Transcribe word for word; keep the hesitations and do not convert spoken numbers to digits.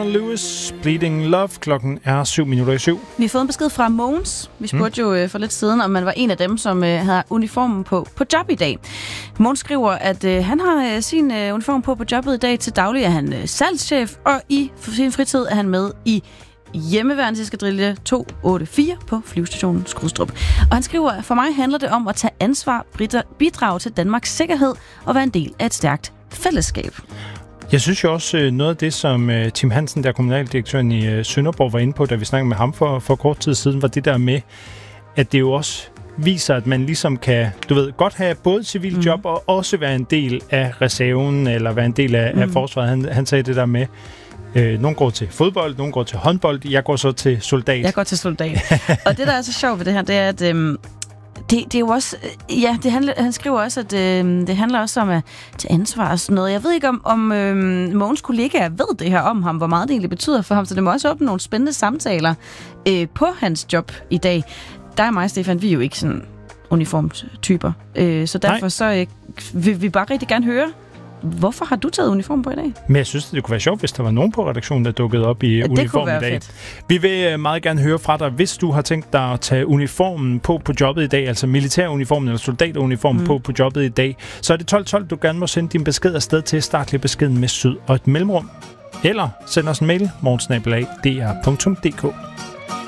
Lewis, Bleeding Love. Klokken er syv minutter i syv. Vi har fået en besked fra Mogens. Vi spurgte mm. jo øh, for lidt siden, om man var en af dem, som øh, havde uniformen på, på job i dag. Mogens skriver, at øh, han har øh, sin øh, uniform på på jobbet i dag. Til daglig er han øh, salgschef, og i sin fritid er han med i hjemmeværnseskadrille to otte fire på flyvestationen Skrydstrup. Og han skriver, for mig handler det om at tage ansvar, bidrage til Danmarks sikkerhed og være en del af et stærkt fællesskab. Jeg synes jo også, noget af det, som Tim Hansen, der er kommunaldirektøren i Sønderborg, var inde på, da vi snakkede med ham for, for kort tid siden, var det der med, at det jo også viser, at man ligesom kan, du ved, godt have både civil mm. job og også være en del af reserven, eller være en del af, mm. af forsvaret. Han, han sagde det der med, øh, nogen går til fodbold, nogen går til håndbold, jeg går så til soldat. Jeg går til soldat. Og det, der er så sjovt ved det her, det er, at øhm, det, det er jo også, ja, det handler, han skriver også, at øh, det handler også om at tage ansvar og sådan noget. Jeg ved ikke, om, om øh, Mogens kollegaer ved det her om ham, hvor meget det egentlig betyder for ham, så det må også åbne nogle spændende samtaler øh, på hans job i dag. Der er mig og Stefan, vi er jo ikke sådan uniformstyper, øh, så derfor så øh, vil vi bare rigtig gerne høre, hvorfor har du taget uniform på i dag? Men jeg synes, det kunne være sjovt, hvis der var nogen på redaktionen, der dukkede op i ja, uniform i dag. Fedt. Vi vil meget gerne høre fra dig, hvis du har tænkt dig at tage uniformen på på jobbet i dag, altså militæruniformen eller soldateruniformen mm. på på jobbet i dag, så er det tolv tolv, du gerne må sende din besked afsted til. Start lige beskeden med syd og et mellemrum. Eller send os en mail, morgen snabel-a d r punktum d k.